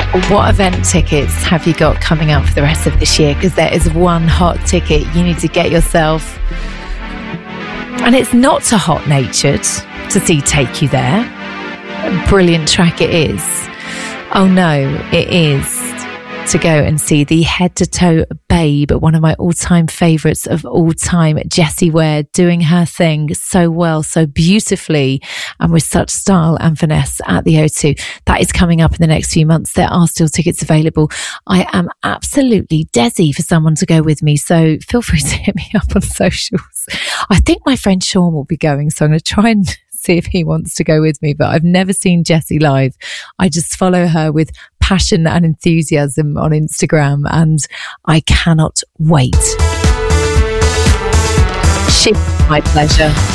What event tickets have you got coming up for the rest of this year? Because there is one hot ticket you need to get yourself. And it's not to Hot Natured to see Take You There. A brilliant track it is. Oh no, it is to go and see the Head to Toe Babe, one of my all-time favourites of all time, Jessie Ware, doing her thing so well, so beautifully, and with such style and finesse at the O2. That is coming up in the next few months. There are still tickets available. I am absolutely desi for someone to go with me, so feel free to hit me up on socials. I think my friend Sean will be going, so I'm going to try and see if he wants to go with me, but I've never seen Jessie live. I just follow her with passion and enthusiasm on Instagram, and I cannot wait. She's my pleasure.